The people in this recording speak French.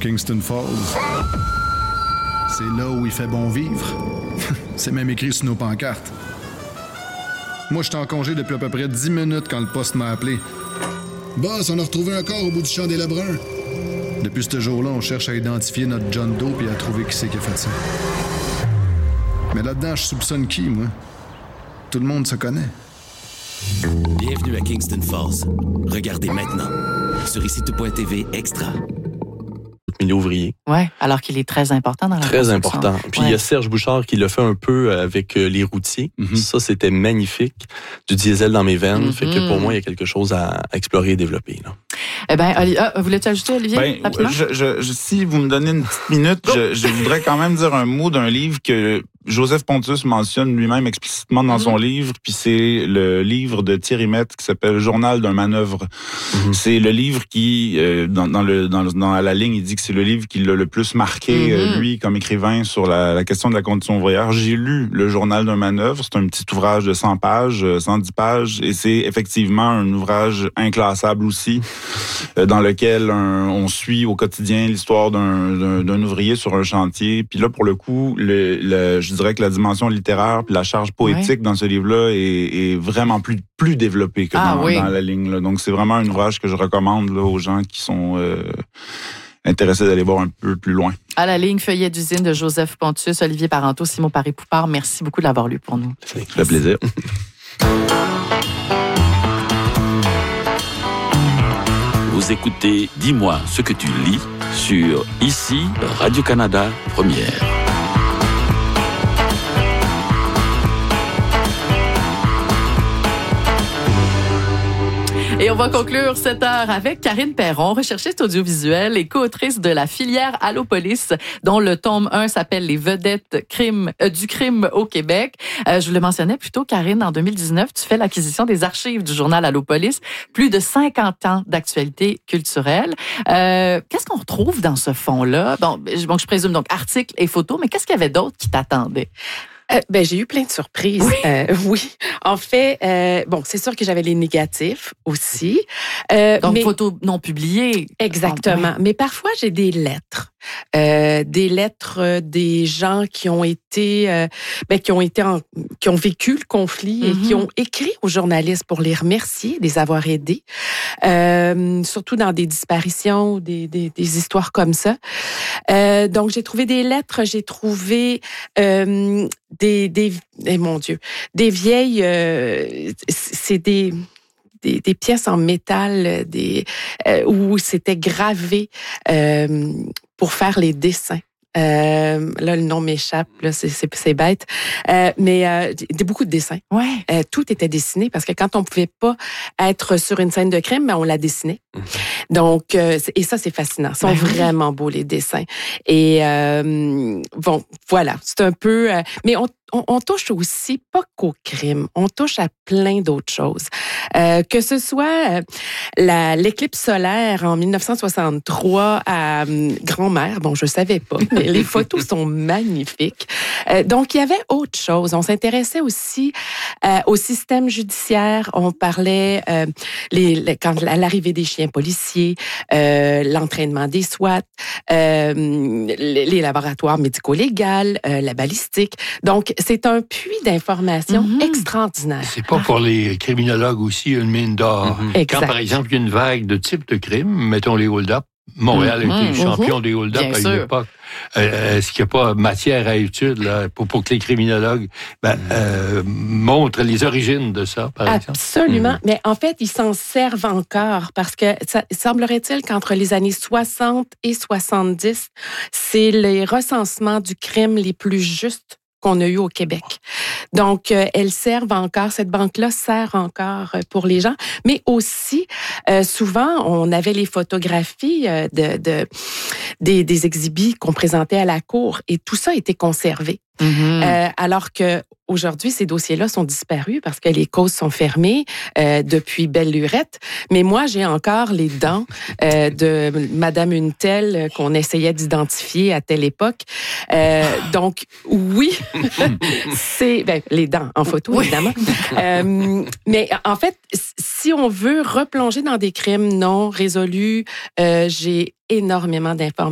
Kingston Falls. C'est là où il fait bon vivre. C'est même écrit sur nos pancartes. Moi, j'étais en congé depuis à peu près 10 minutes quand le poste m'a appelé. Boss, on a retrouvé un corps au bout du champ des Lebrun. Depuis ce jour-là, on cherche à identifier notre John Doe et à trouver qui c'est qui a fait ça. Mais là-dedans, je soupçonne qui, moi? Tout le monde se connaît. Bienvenue à Kingston Falls. Regardez maintenant sur ici-tout.tv extra. Milieu ouvrier. Oui, alors qu'il est très important dans la Très construction. important. Puis il y a Serge Bouchard qui l'a fait un peu avec les routiers. Mm-hmm. Ça, c'était magnifique. Du diesel dans mes veines. Fait que pour moi, il y a quelque chose à explorer et développer. Là. Eh bien, voulais-tu ajouter, Olivier, rapidement? Si vous me donnez une petite minute, je voudrais quand même dire un mot d'un livre que Joseph Pontus mentionne lui-même explicitement dans son livre, puis c'est le livre de Thierry Mette qui s'appelle Journal d'un manœuvre. C'est le livre qui, dans la ligne, il dit que c'est le livre qui l'a le plus marqué, lui, comme écrivain, sur la question de la condition ouvrière. J'ai lu le Journal d'un manœuvre, c'est un petit ouvrage de 100 pages, 110 pages, et c'est effectivement un ouvrage inclassable aussi, dans lequel on suit au quotidien l'histoire d'un ouvrier sur un chantier. Puis là, pour le coup, je dirais que la dimension littéraire puis la charge poétique dans ce livre-là est vraiment plus développée que dans la ligne. Là. Donc, c'est vraiment un ouvrage que je recommande là, aux gens qui sont intéressés d'aller voir un peu plus loin. À la ligne, Feuillet d'usine de Joseph Pontus, Olivier Parenteau, Simon Paré-Poupard. Merci beaucoup de l'avoir lu pour nous. Ça fait plaisir. Vous écoutez Dis-moi ce que tu lis sur ici Radio-Canada Première. Et on va conclure cette heure avec Karine Perron, recherchiste audiovisuelle et co-autrice de la filière Allopolis, dont le tome 1 s'appelle Les vedettes du crime au Québec. Je vous le mentionnais plus tôt, Karine, en 2019, tu fais l'acquisition des archives du journal Allopolis, plus de 50 ans d'actualité culturelle. Qu'est-ce qu'on retrouve dans ce fonds-là? Bon, je présume donc articles et photos, mais qu'est-ce qu'il y avait d'autre qui t'attendait? J'ai eu plein de surprises. Oui. En fait, c'est sûr que j'avais les négatifs aussi. Donc, photos non publiées. Exactement. Mais parfois, j'ai des lettres. Des gens qui ont été, qui ont vécu le conflit et qui ont écrit aux journalistes pour les remercier, les avoir aidés, surtout dans des disparitions, des histoires comme ça. Donc, j'ai trouvé des lettres, j'ai trouvé des vieilles, c'est des pièces en métal, où c'était gravé pour faire les dessins. Là, le nom m'échappe, là, c'est bête. Mais beaucoup de dessins. Ouais. Tout était dessiné parce que quand on pouvait pas être sur une scène de crime, on la dessinait. Donc, et ça, c'est fascinant. Ils sont vraiment beaux, les dessins. Et voilà, c'est un peu... mais on touche aussi pas qu'au crime, on touche à plein d'autres choses. Que ce soit l'éclipse solaire en 1963 à Grand-Mère, bon, je savais pas, mais les photos sont magnifiques. Donc, il y avait autre chose. On s'intéressait aussi au système judiciaire. On parlait quand l'arrivée des chiens policiers, l'entraînement des SWAT, les laboratoires médico-légaux, la balistique. Donc, c'est un puits d'informations extraordinaire. C'est pas pour les criminologues aussi une mine d'or. Exact. Quand, par exemple, il y a une vague de type de crime, mettons les hold-up, Montréal a été champion des hold-up à une époque. Est-ce qu'il n'y a pas matière à étude là, pour que les criminologues montrent les origines de ça, par exemple? Absolument. Mais en fait, ils s'en servent encore parce que semblerait-il qu'entre les années 60 et 70, c'est les recensements du crime les plus justes qu'on a eu au Québec. Donc, elles servent encore, cette banque-là sert encore pour les gens, mais aussi, souvent, on avait les photographies des exhibits qu'on présentait à la cour et tout ça a été conservé. Alors que aujourd'hui, ces dossiers-là sont disparus parce que les causes sont fermées depuis belle lurette. Mais moi, j'ai encore les dents de Madame une telle qu'on essayait d'identifier à telle époque. Donc, oui, c'est les dents en photo, évidemment. Mais en fait, si on veut replonger dans des crimes non résolus, j'ai énormément d'informations